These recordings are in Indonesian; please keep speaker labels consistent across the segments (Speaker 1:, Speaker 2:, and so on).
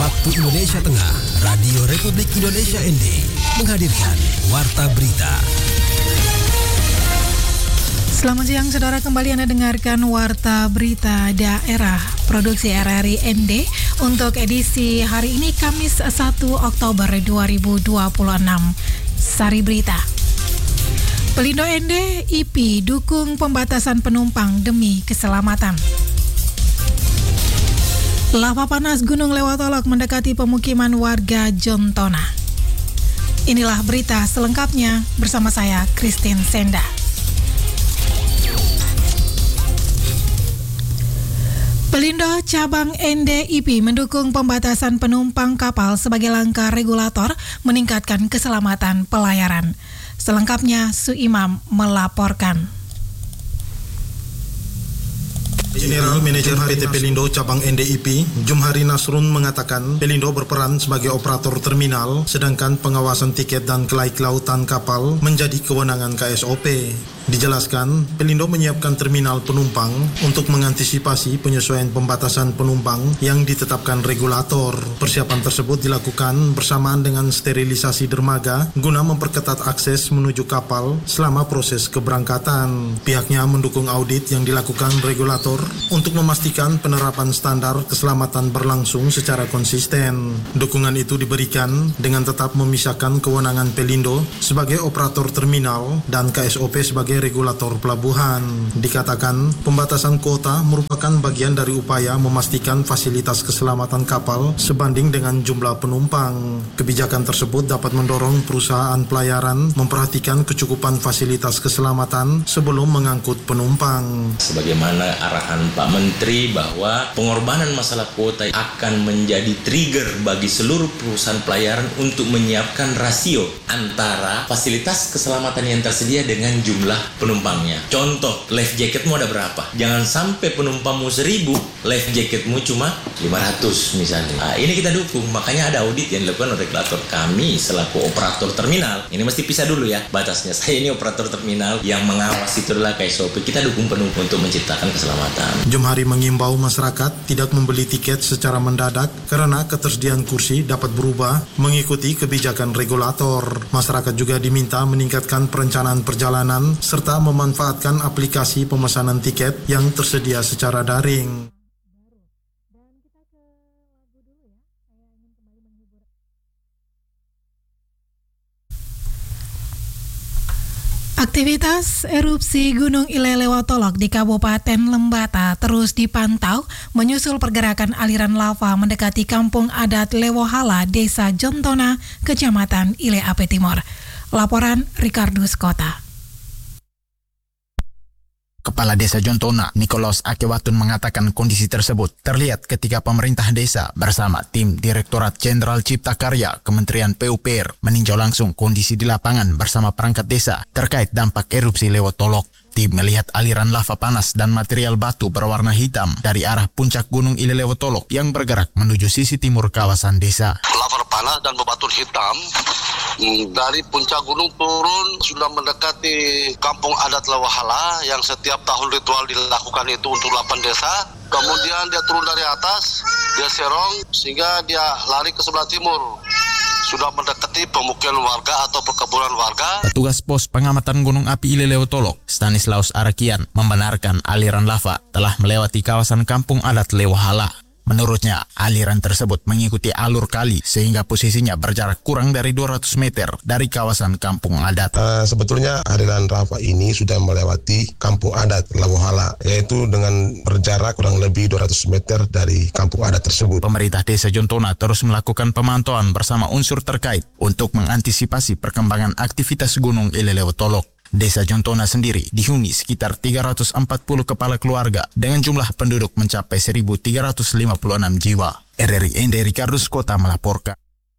Speaker 1: Waktu Indonesia Tengah, Radio Republik Indonesia ND menghadirkan Warta Berita.
Speaker 2: Selamat siang saudara, kembali Anda dengarkan Warta Berita Daerah Produksi RRI ND untuk edisi hari ini Kamis 1 Oktober 2026. Sari Berita. Pelindo ND IP dukung pembatasan penumpang demi keselamatan. Lava panas Gunung Lewotolok mendekati pemukiman warga Jontona. Inilah berita selengkapnya bersama saya, Christine Senda. Pelindo Cabang NDIP mendukung pembatasan penumpang kapal sebagai langkah regulator meningkatkan keselamatan pelayaran. Selengkapnya, Suimam melaporkan.
Speaker 3: General Manager PT Pelindo Cabang NDIP, Jumhari Nasrun mengatakan Pelindo berperan sebagai operator terminal, sedangkan pengawasan tiket dan kelaiklautan kapal menjadi kewenangan KSOP. Dijelaskan, Pelindo menyiapkan terminal penumpang untuk mengantisipasi penyesuaian pembatasan penumpang yang ditetapkan regulator. Persiapan tersebut dilakukan bersamaan dengan sterilisasi dermaga guna memperketat akses menuju kapal selama proses keberangkatan. Pihaknya mendukung audit yang dilakukan regulator untuk memastikan penerapan standar keselamatan berlangsung secara konsisten. Dukungan itu diberikan dengan tetap memisahkan kewenangan Pelindo sebagai operator terminal dan KSOP sebagai regulator pelabuhan. Dikatakan, pembatasan kuota merupakan bagian dari upaya memastikan fasilitas keselamatan kapal sebanding dengan jumlah penumpang. Kebijakan tersebut dapat mendorong perusahaan pelayaran memperhatikan kecukupan fasilitas keselamatan sebelum mengangkut penumpang.
Speaker 4: Sebagaimana arahan Pak Menteri bahwa pengorbanan masalah kuota akan menjadi trigger bagi seluruh perusahaan pelayaran untuk menyiapkan rasio antara fasilitas keselamatan yang tersedia dengan jumlah penumpangnya. Contoh, life jacketmu ada berapa? Jangan sampai penumpangmu 1000, life jacketmu cuma 500 misalnya. Nah, ini kita dukung, makanya ada audit yang dilakukan oleh regulator. Kami selaku operator terminal, ini mesti pisah dulu ya batasnya. Saya ini operator terminal, yang mengawasi itu adalah KSOP. Kita dukung penuh untuk menciptakan keselamatan.
Speaker 3: Jumhari mengimbau masyarakat tidak membeli tiket secara mendadak karena ketersediaan kursi dapat berubah mengikuti kebijakan regulator. Masyarakat juga diminta meningkatkan perencanaan perjalanan serta memanfaatkan aplikasi pemesanan tiket yang tersedia secara daring.
Speaker 2: Aktivitas erupsi Gunung Lewotolok di Kabupaten Lembata terus dipantau menyusul pergerakan aliran lava mendekati kampung adat Lewohala, Desa Jontona, Kecamatan Ile Ape Timur. Laporan Ricardus Kota.
Speaker 5: Kepala Desa Jontona, Nikolaus Akewatun mengatakan kondisi tersebut terlihat ketika pemerintah desa bersama tim Direktorat Jenderal Cipta Karya Kementerian PUPR meninjau langsung kondisi di lapangan bersama perangkat desa terkait dampak erupsi Lewotolok. Tim melihat aliran lava panas dan material batu berwarna hitam dari arah puncak Gunung Lewotolok yang bergerak menuju sisi timur kawasan desa.
Speaker 6: Lava panas dan bebatuan hitam dari puncak gunung turun sudah mendekati kampung adat Lewohala yang setiap tahun ritual dilakukan itu untuk 8 desa. Kemudian dia turun dari atas, dia serong sehingga dia lari ke sebelah timur. Sudah mendekati pemukiman warga atau perkebunan warga.
Speaker 5: Petugas pos pengamatan gunung api Lewotolok, Stanislaus Arakian, membenarkan aliran lava telah melewati kawasan kampung adat Lewohala. Menurutnya, aliran tersebut mengikuti alur kali sehingga posisinya berjarak kurang dari 200 meter dari kawasan kampung adat.
Speaker 7: Sebetulnya aliran lava ini sudah melewati kampung adat Lewohala, yaitu dengan berjarak kurang lebih 200 meter dari kampung adat tersebut.
Speaker 5: Pemerintah Desa Jontona terus melakukan pemantauan bersama unsur terkait untuk mengantisipasi perkembangan aktivitas Gunung Lewotolok. Desa Jontona sendiri dihuni sekitar 340 kepala keluarga dengan jumlah penduduk mencapai 1.356 jiwa. RRI ND Ricardus Kota melaporkan.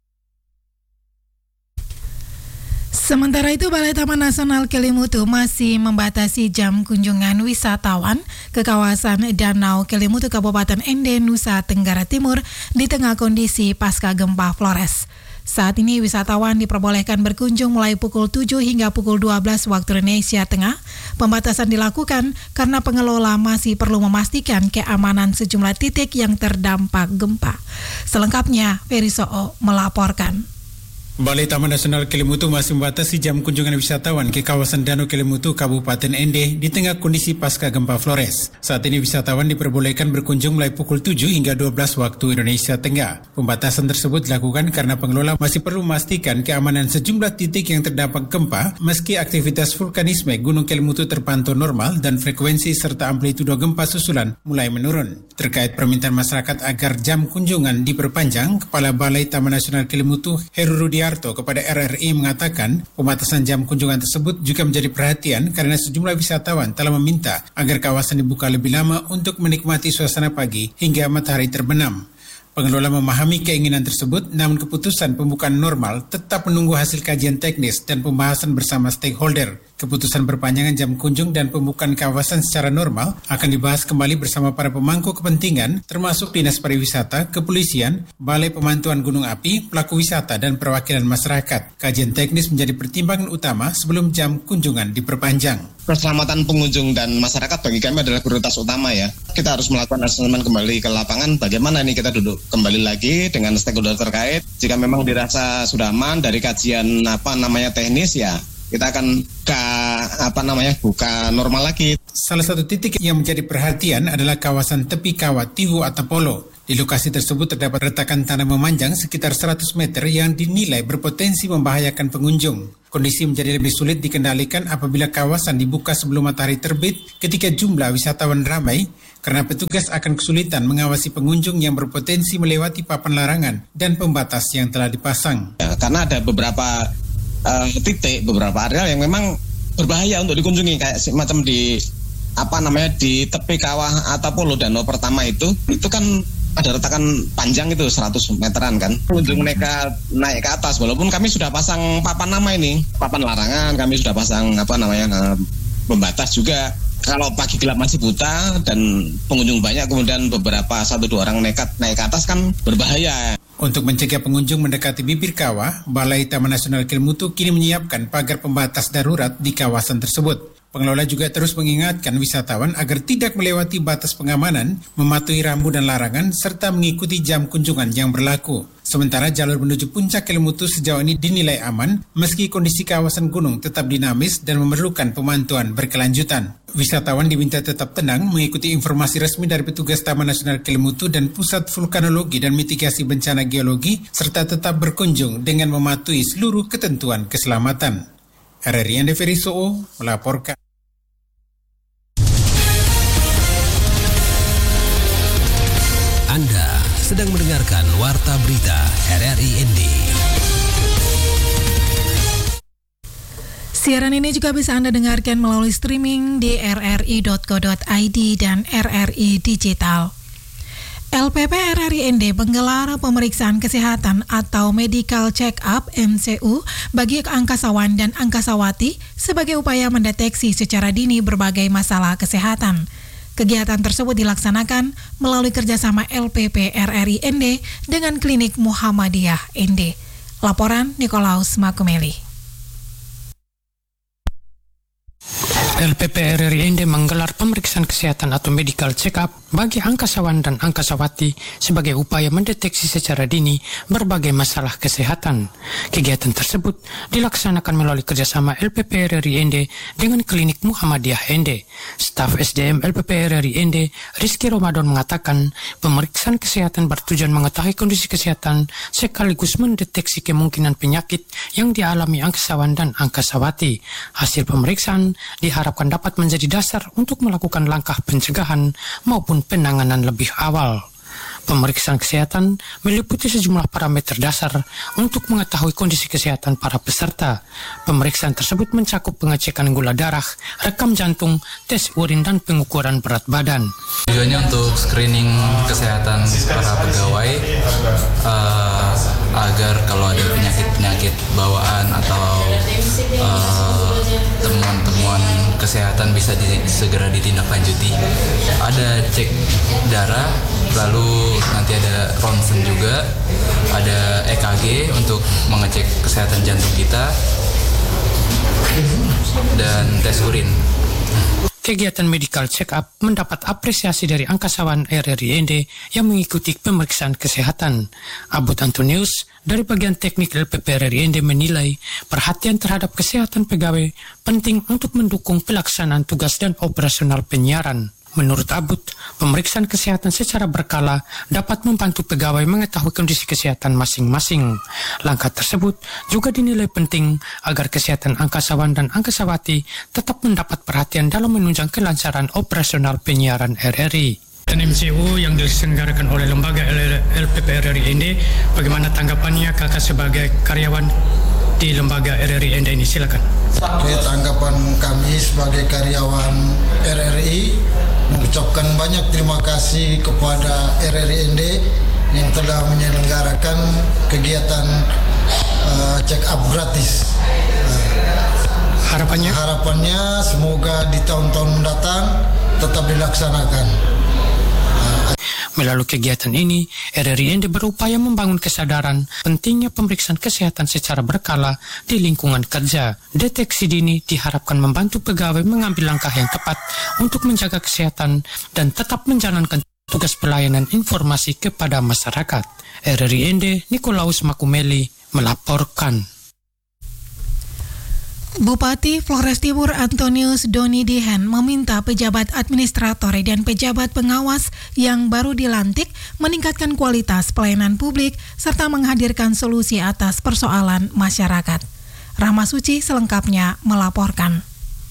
Speaker 2: Sementara itu, Balai Taman Nasional Kelimutu masih membatasi jam kunjungan wisatawan ke kawasan Danau Kelimutu Kabupaten ND, Nusa Tenggara Timur di tengah kondisi pasca gempa Flores. Saat ini wisatawan diperbolehkan berkunjung mulai pukul 7 hingga pukul 12 waktu Indonesia Tengah. Pembatasan dilakukan karena pengelola masih perlu memastikan keamanan sejumlah titik yang terdampak gempa. Selengkapnya, Ferry So'o melaporkan.
Speaker 8: Balai Taman Nasional Kelimutu masih membatasi jam kunjungan wisatawan ke kawasan Danau Kelimutu, Kabupaten Ende di tengah kondisi pasca gempa Flores. Saat ini wisatawan diperbolehkan berkunjung mulai pukul 7 hingga 12 waktu Indonesia Tengah. Pembatasan tersebut dilakukan karena pengelola masih perlu memastikan keamanan sejumlah titik yang terdampak gempa meski aktivitas vulkanisme Gunung Kelimutu terpantau normal dan frekuensi serta amplitudo gempa susulan mulai menurun. Terkait permintaan masyarakat agar jam kunjungan diperpanjang, Kepala Balai Taman Nasional Kelimutu Heru Rudiarto kepada RRI mengatakan pembatasan jam kunjungan tersebut juga menjadi perhatian karena sejumlah wisatawan telah meminta agar kawasan dibuka lebih lama untuk menikmati suasana pagi hingga matahari terbenam. Pengelola memahami keinginan tersebut, namun keputusan pembukaan normal tetap menunggu hasil kajian teknis dan pembahasan bersama stakeholder. Keputusan perpanjangan jam kunjung dan pembukaan kawasan secara normal akan dibahas kembali bersama para pemangku kepentingan, termasuk Dinas Pariwisata, Kepolisian, Balai Pemantauan Gunung Api, pelaku wisata, dan perwakilan masyarakat. Kajian teknis menjadi pertimbangan utama sebelum jam kunjungan diperpanjang.
Speaker 9: Keselamatan pengunjung dan masyarakat bagi kami adalah prioritas utama ya. Kita harus melakukan asesmen kembali ke lapangan, bagaimana ini kita duduk kembali lagi dengan stakeholder terkait. Jika memang dirasa sudah aman dari kajian teknis ya, kita akan buka normal lagi.
Speaker 8: Salah satu titik yang menjadi perhatian adalah kawasan tepi kawah Tiwu Atapolo. Di lokasi tersebut terdapat retakan tanah memanjang sekitar 100 meter yang dinilai berpotensi membahayakan pengunjung. Kondisi menjadi lebih sulit dikendalikan apabila kawasan dibuka sebelum matahari terbit ketika jumlah wisatawan ramai, karena petugas akan kesulitan mengawasi pengunjung yang berpotensi melewati papan larangan dan pembatas yang telah dipasang.
Speaker 9: Ya, karena ada beberapa titik, beberapa area yang memang berbahaya untuk dikunjungi, kayak semacam di tepi kawah Atapolo Danau pertama itu kan ada retakan panjang itu 100 meteran kan. Pengunjung nekat naik ke atas, walaupun kami sudah pasang papan papan larangan, kami sudah pasang pembatas juga. Kalau pagi gelap masih buta dan pengunjung banyak, kemudian beberapa 1-2 orang nekat naik ke atas kan berbahaya.
Speaker 8: Untuk mencegah pengunjung mendekati bibir kawah, Balai Taman Nasional Kelimutu kini menyiapkan pagar pembatas darurat di kawasan tersebut. Pengelola juga terus mengingatkan wisatawan agar tidak melewati batas pengamanan, mematuhi rambu dan larangan, serta mengikuti jam kunjungan yang berlaku. Sementara jalur menuju puncak Kelimutu sejauh ini dinilai aman, meski kondisi kawasan gunung tetap dinamis dan memerlukan pemantauan berkelanjutan. Wisatawan diminta tetap tenang, mengikuti informasi resmi dari petugas Taman Nasional Kelimutu dan Pusat Vulkanologi dan Mitigasi Bencana Geologi, serta tetap berkunjung dengan mematuhi seluruh ketentuan keselamatan. RRI Ende Ferry So'o melaporkan.
Speaker 1: Anda sedang mendengarkan Warta Berita RRI ND.
Speaker 2: Siaran ini juga bisa Anda dengarkan melalui streaming di rri.co.id dan RRI Digital. LPP RRI ND menggelar pemeriksaan kesehatan atau medical check-up MCU bagi angkasawan dan angkasawati sebagai upaya mendeteksi secara dini berbagai masalah kesehatan. Kegiatan tersebut dilaksanakan melalui kerjasama LPP RRI ND dengan Klinik Muhammadiyah ND. Laporan Nikolaus Makumeli.
Speaker 10: LPP RRI ND menggelar pemeriksaan kesehatan atau medical check-up bagi angkasawan dan angkasawati sebagai upaya mendeteksi secara dini berbagai masalah kesehatan. Kegiatan tersebut dilaksanakan melalui kerjasama LPP RRI ND dengan Klinik Muhammadiyah ND. Staf SDM LPP RRI ND, Rizky Ramadan, mengatakan pemeriksaan kesehatan bertujuan mengetahui kondisi kesehatan sekaligus mendeteksi kemungkinan penyakit yang dialami angkasawan dan angkasawati. Hasil pemeriksaan diharapkan dapat menjadi dasar untuk melakukan langkah pencegahan maupun penanganan lebih awal. Pemeriksaan kesehatan meliputi sejumlah parameter dasar untuk mengetahui kondisi kesehatan para peserta. Pemeriksaan tersebut mencakup pengecekan gula darah, rekam jantung, tes urin, dan pengukuran berat badan.
Speaker 11: Tujuannya untuk screening kesehatan para pegawai agar kalau ada penyakit-penyakit bawaan atau temuan-temuan kesehatan kesehatan bisa segera ditindaklanjuti. Ada cek darah, lalu nanti ada ronsen juga, ada EKG untuk mengecek kesehatan jantung kita, dan tes urin.
Speaker 10: Kegiatan medical check-up mendapat apresiasi dari angkasawan RRI yang mengikuti pemeriksaan kesehatan. Abud Antonius dari bagian teknik LPP RRI menilai perhatian terhadap kesehatan pegawai penting untuk mendukung pelaksanaan tugas dan operasional penyiaran. Menurut Abud, pemeriksaan kesehatan secara berkala dapat membantu pegawai mengetahui kondisi kesehatan masing-masing. Langkah tersebut juga dinilai penting agar kesehatan angkasawan dan angkasawati tetap mendapat perhatian dalam menunjang kelancaran operasional penyiaran RRI. Dan MCO yang diselenggarakan oleh lembaga LPP RRI ND, bagaimana tanggapannya kakak sebagai karyawan di lembaga RRI ND ini? Silakan.
Speaker 12: Tanggapan kami sebagai karyawan RRI mengucapkan banyak terima kasih kepada RRI ND yang telah menyelenggarakan kegiatan check up gratis. Harapannya semoga di tahun-tahun mendatang tetap dilaksanakan.
Speaker 10: Melalui kegiatan ini, RRI ND berupaya membangun kesadaran pentingnya pemeriksaan kesehatan secara berkala di lingkungan kerja. Deteksi dini diharapkan membantu pegawai mengambil langkah yang tepat untuk menjaga kesehatan dan tetap menjalankan tugas pelayanan informasi kepada masyarakat. RRI ND Nikolaus Makumeli melaporkan.
Speaker 2: Bupati Flores Timur Antonius Doni Dihen meminta pejabat administrator dan pejabat pengawas yang baru dilantik meningkatkan kualitas pelayanan publik serta menghadirkan solusi atas persoalan masyarakat. Rahma Suci selengkapnya melaporkan.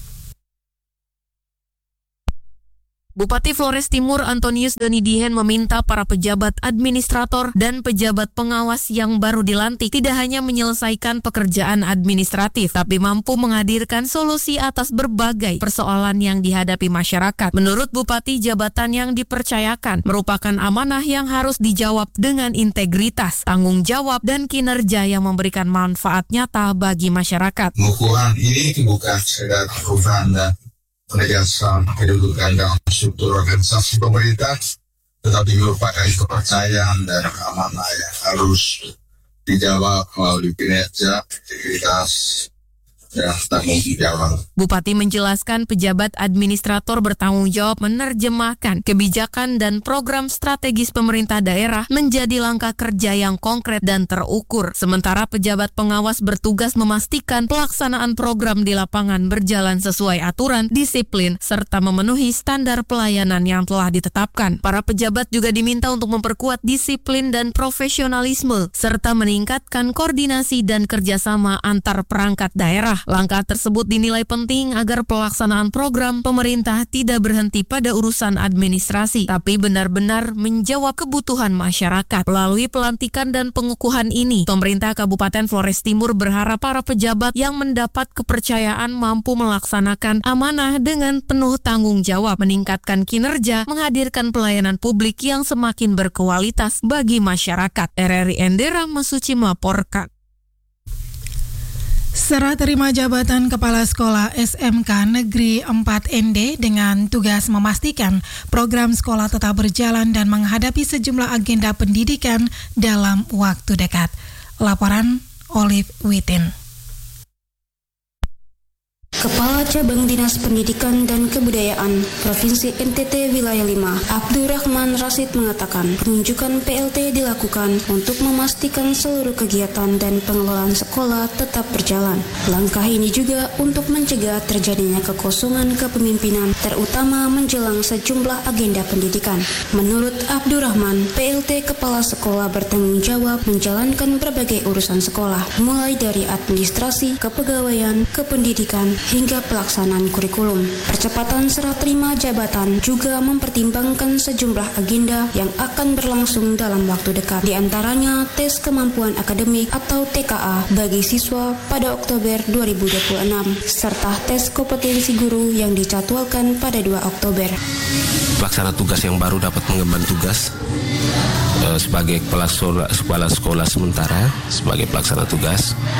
Speaker 13: Bupati Flores Timur Antonius Doni Dihen meminta para pejabat administrator dan pejabat pengawas yang baru dilantik tidak hanya menyelesaikan pekerjaan administratif, tapi mampu menghadirkan solusi atas berbagai persoalan yang dihadapi masyarakat. Menurut Bupati, jabatan yang dipercayakan merupakan amanah yang harus dijawab dengan integritas, tanggung jawab, dan kinerja yang memberikan manfaat nyata bagi masyarakat.
Speaker 14: Pengukuhan ini bukan sekedar perubahan dan penegasan kedudukan dalam struktur organisasi pemerintah, tetapi merupakan kepercayaan dan amanah yang harus dijawab melalui kinerja, integritas, dan tanggung jawab.
Speaker 13: Bupati menjelaskan pejabat administrator bertanggung jawab menerjemahkan kebijakan dan program strategis pemerintah daerah menjadi langkah kerja yang konkret dan terukur. Sementara pejabat pengawas bertugas memastikan pelaksanaan program di lapangan berjalan sesuai aturan, disiplin, serta memenuhi standar pelayanan yang telah ditetapkan. Para pejabat juga diminta untuk memperkuat disiplin dan profesionalisme, serta meningkatkan koordinasi dan kerjasama antar perangkat daerah. Langkah tersebut dinilai penting agar pelaksanaan program pemerintah tidak berhenti pada urusan administrasi, tapi benar-benar menjawab kebutuhan masyarakat. Melalui pelantikan dan pengukuhan ini, pemerintah Kabupaten Flores Timur berharap para pejabat yang mendapat kepercayaan mampu melaksanakan amanah dengan penuh tanggung jawab, meningkatkan kinerja, menghadirkan pelayanan publik yang semakin berkualitas bagi masyarakat. RRI ND Rahma Suci melaporkan.
Speaker 2: Serah terima jabatan Kepala Sekolah SMK Negeri 4 ND dengan tugas memastikan program sekolah tetap berjalan dan menghadapi sejumlah agenda pendidikan dalam waktu dekat. Laporan Olive Witin.
Speaker 15: Kepala Cabang Dinas Pendidikan dan Kebudayaan Provinsi NTT Wilayah 5, Abdurrahman Rasid mengatakan penunjukan PLT dilakukan untuk memastikan seluruh kegiatan dan pengelolaan sekolah tetap berjalan. Langkah ini juga untuk mencegah terjadinya kekosongan kepemimpinan, terutama menjelang sejumlah agenda pendidikan. Menurut Abdurrahman, PLT Kepala Sekolah bertanggung jawab menjalankan berbagai urusan sekolah, mulai dari administrasi, kepegawaian, kependidikan, hingga pelaksanaan kurikulum. Percepatan serah terima jabatan juga mempertimbangkan sejumlah agenda yang akan berlangsung dalam waktu dekat. Di antaranya tes kemampuan akademik atau TKA bagi siswa pada Oktober 2026, serta tes kompetensi guru yang dijadwalkan pada 2 Oktober.
Speaker 16: Pelaksana tugas yang baru dapat mengemban tugas sebagai kepala sekolah sementara sebagai pelaksana tugas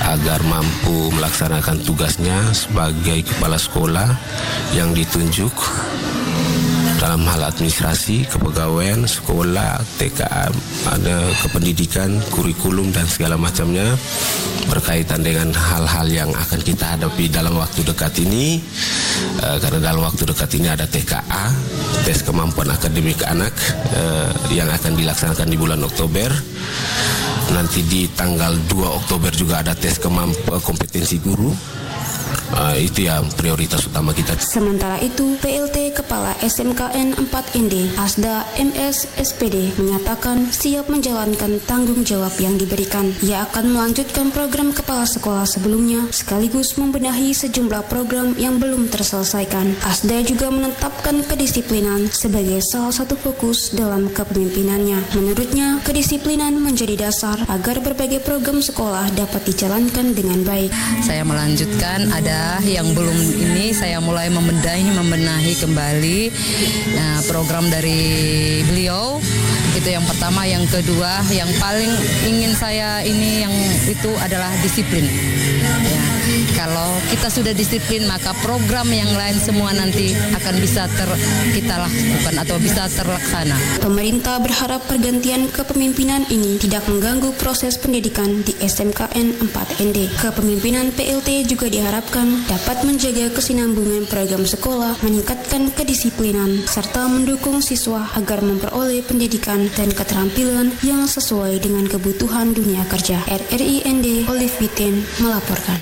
Speaker 16: agar mampu melaksanakan tugasnya sebagai kepala sekolah yang ditunjuk dalam hal administrasi, kepegawaian, sekolah, TKA, ada kependidikan, kurikulum dan segala macamnya berkaitan dengan hal-hal yang akan kita hadapi dalam waktu dekat ini. Karena dalam waktu dekat ini ada TKA, tes kemampuan akademik anak, yang akan dilaksanakan di bulan Oktober. Nanti di tanggal 2 Oktober juga ada tes kompetensi guru. Itu yang prioritas utama kita.
Speaker 15: Sementara itu, PLT Kepala SMKN 4ND Asda MS SPD menyatakan siap menjalankan tanggung jawab yang diberikan. Ia akan melanjutkan program kepala sekolah sebelumnya sekaligus membenahi sejumlah program yang belum terselesaikan. Asda juga menetapkan kedisiplinan sebagai salah satu fokus dalam kepemimpinannya. Menurutnya, kedisiplinan menjadi dasar agar berbagai program sekolah dapat dijalankan dengan baik.
Speaker 17: Saya melanjutkan, ada yang belum ini saya mulai membenahi kembali program dari beliau. Itu yang pertama. Yang kedua, yang paling ingin saya ini yang itu adalah disiplin. Ya, kalau kita sudah disiplin, maka program yang lain semua nanti akan bisa kita lakukan atau bisa terlaksana.
Speaker 15: Pemerintah berharap pergantian kepemimpinan ini tidak mengganggu proses pendidikan di SMKN 4ND. Kepemimpinan PLT juga diharapkan dapat menjaga kesinambungan program sekolah, meningkatkan kedisiplinan, serta mendukung siswa agar memperoleh pendidikan dan keterampilan yang sesuai dengan kebutuhan dunia kerja. RRI ND Olive Bitin melaporkan.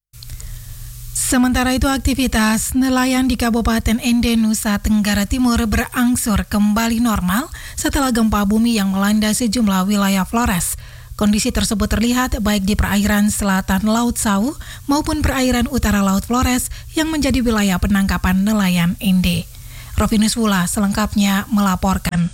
Speaker 2: Sementara itu, aktivitas nelayan di Kabupaten Ende, Nusa Tenggara Timur berangsur kembali normal setelah gempa bumi yang melanda sejumlah wilayah Flores. Kondisi tersebut terlihat baik di perairan selatan Laut Sawu maupun perairan utara Laut Flores yang menjadi wilayah penangkapan nelayan Ende. Rovinus Wula selengkapnya melaporkan.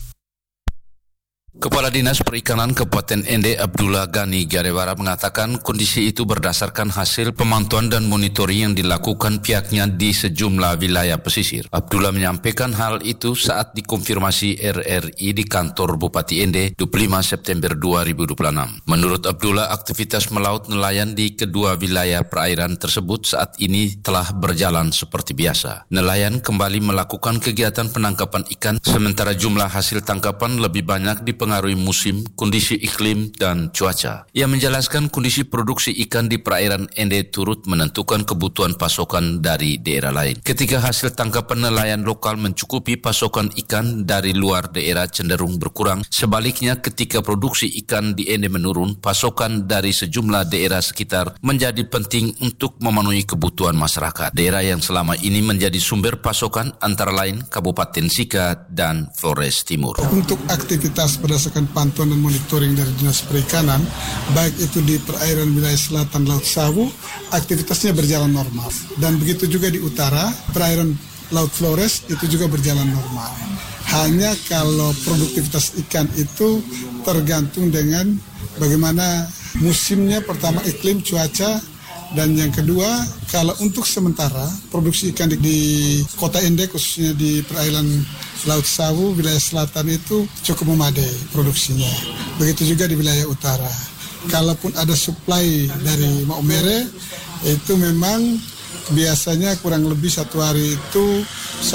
Speaker 18: Kepala Dinas Perikanan Kabupaten Ende Abdullah Ghani Gadewara mengatakan kondisi itu berdasarkan hasil pemantauan dan monitoring yang dilakukan pihaknya di sejumlah wilayah pesisir. Abdullah menyampaikan hal itu saat dikonfirmasi RRI di kantor Bupati Ende 25 September 2026. Menurut Abdullah, aktivitas melaut nelayan di kedua wilayah perairan tersebut saat ini telah berjalan seperti biasa. Nelayan kembali melakukan kegiatan penangkapan ikan, sementara jumlah hasil tangkapan lebih banyak dipengaruhi musim, kondisi iklim, dan cuaca. Ia menjelaskan kondisi produksi ikan di perairan Ende turut menentukan kebutuhan pasokan dari daerah lain. Ketika hasil tangkapan nelayan lokal mencukupi, pasokan ikan dari luar daerah cenderung berkurang. Sebaliknya, ketika produksi ikan di Ende menurun, pasokan dari sejumlah daerah sekitar menjadi penting untuk memenuhi kebutuhan masyarakat. Daerah yang selama ini menjadi sumber pasokan antara lain Kabupaten Sika dan Flores Timur.
Speaker 19: Untuk aktivitas berdasarkan pantauan dan monitoring dari Dinas Perikanan, baik itu di perairan wilayah selatan Laut Sawu, aktivitasnya berjalan normal. Dan begitu juga di utara, perairan Laut Flores itu juga berjalan normal. Hanya kalau produktivitas ikan itu tergantung dengan bagaimana musimnya, pertama iklim, cuaca, dan yang kedua, kalau untuk sementara produksi ikan di Kota Ende, khususnya di perairan Laut Sawu, wilayah selatan itu cukup memadai produksinya. Begitu juga di wilayah utara. Kalaupun ada supply dari Maumere, itu memang biasanya kurang lebih satu hari itu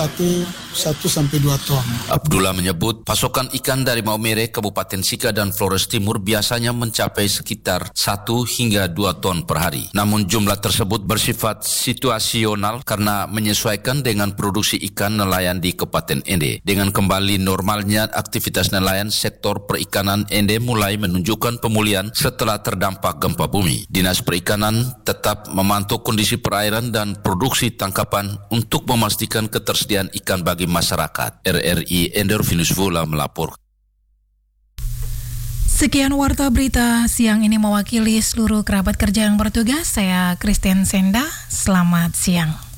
Speaker 19: 1-2 ton.
Speaker 18: Abdullah menyebut pasokan ikan dari Maumere, Kabupaten Sika dan Flores Timur biasanya mencapai sekitar 1 hingga 2 ton per hari. Namun jumlah tersebut bersifat situasional karena menyesuaikan dengan produksi ikan nelayan di Kabupaten Ende. Dengan kembali normalnya aktivitas nelayan, sektor perikanan Ende mulai menunjukkan pemulihan setelah terdampak gempa bumi. Dinas Perikanan tetap memantau kondisi perairan dan produksi tangkapan untuk memastikan ketersediaan ikan bagi masyarakat. RRI Rovinus Wula melapor.
Speaker 2: Sekian warta berita siang ini mewakili seluruh kerabat kerja yang bertugas. Saya Christine Senda. Selamat siang.